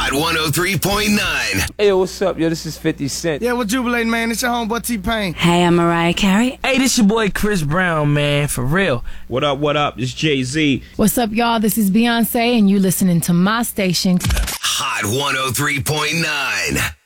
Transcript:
Hot 103.9. Hey, what's up, yo? This is 50 Cent. Yeah, we're jubilating, man. It's your homeboy T-Pain. Hey, I'm Mariah Carey. Hey, this your boy Chris Brown, man, for real. What up, what up? It's Jay-Z. What's up, y'all? This is Beyonce, and you listening to my station. Hot 103.9.